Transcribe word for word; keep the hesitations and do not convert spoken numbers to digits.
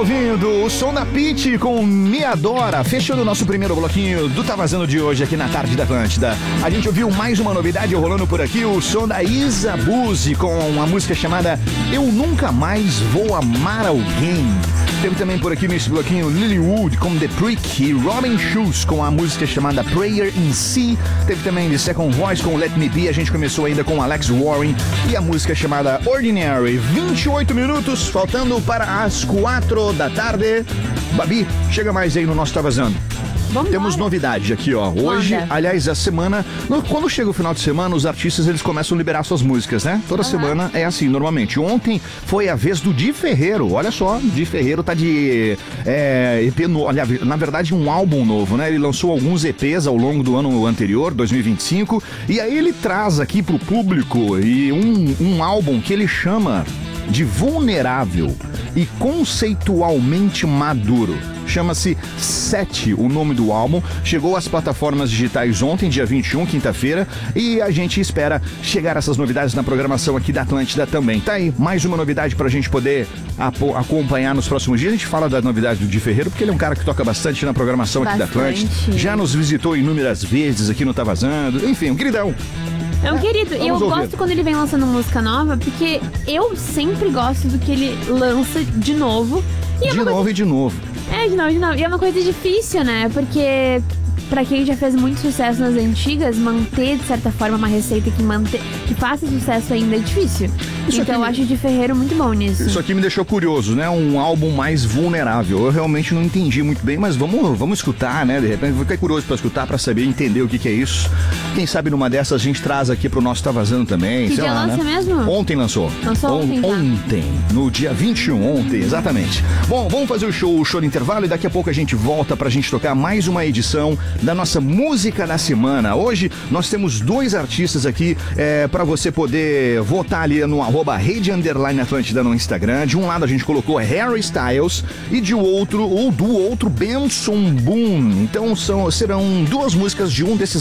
ouvindo o som da Pitty com Me Adora, fechando o nosso primeiro bloquinho do Tá Vazando de hoje aqui na Tarde da Atlântida. A gente ouviu mais uma novidade rolando por aqui, o som da Isa Buzzi com uma música chamada Eu Nunca Mais Vou Amar Alguém. Teve também por aqui nesse bloquinho Lilywood com The Prick e Robin Schulz com a música chamada Prayer in C. Teve também The Second Voice com Let Me Be. A gente começou ainda com Alex Warren e a música chamada Ordinary. vinte e oito minutos, faltando para as quatro da tarde. Babi, chega mais aí no nosso Tá Vazando. Vambora. Temos novidade aqui, ó. Hoje, Manda. aliás, a semana... no- Quando chega o final de semana, os artistas, eles começam a liberar suas músicas, né? Toda Uhum. semana é assim, normalmente. Ontem foi a vez do Di Ferreiro. Olha só, Di Ferreiro tá de é, E P novo. Olha, na verdade, um álbum novo, né? Ele lançou alguns E Ps ao longo do ano anterior, dois mil e vinte e cinco. E aí ele traz aqui pro público e um, um álbum que ele chama de Vulnerável e Conceitualmente Maduro. Chama-se Sete, o nome do álbum. Chegou às plataformas digitais ontem, dia vinte e um, quinta-feira. E a gente espera chegar essas novidades na programação aqui da Atlântida também. Tá aí, mais uma novidade pra gente poder apo- acompanhar nos próximos dias. A gente fala da novidade do Di Ferreiro, porque ele é um cara que toca bastante na programação aqui da Bastante. Atlântida. Já nos visitou inúmeras vezes aqui no Tá Vazando. Enfim, um queridão. É um querido. E eu Vamos ouvir. gosto quando ele vem lançando música nova, porque eu sempre gosto do que ele lança de novo. E é De uma novo coisa... e de novo. É, de novo, de novo. E é uma coisa difícil, né? Porque pra quem já fez muito sucesso nas antigas, manter, de certa forma, uma receita que, manter, que faça sucesso ainda é difícil. Isso então eu aqui- acho o Di Ferreiro muito bom nisso. Isso aqui me deixou curioso, né? Um álbum mais vulnerável. Eu realmente não entendi muito bem, mas vamos, vamos escutar, né? De repente, fiquei curioso pra escutar, pra saber, entender o que que é isso. Quem sabe numa dessas a gente traz aqui pro nosso Tá Vazando também. Que sei dia lá, lança né? mesmo? Ontem lançou. Lançou ontem, tá? Ontem, no dia vinte e um, ontem, exatamente. Bom, vamos fazer o show, o show de intervalo e daqui a pouco a gente volta pra gente tocar mais uma edição da nossa Música da Semana. Hoje nós temos dois artistas aqui é, para você poder votar ali no arroba Rede Underline Atlântida no Instagram. De um lado a gente colocou Harry Styles e de outro, ou do outro, Benson Boone. Então são, serão duas músicas de um desses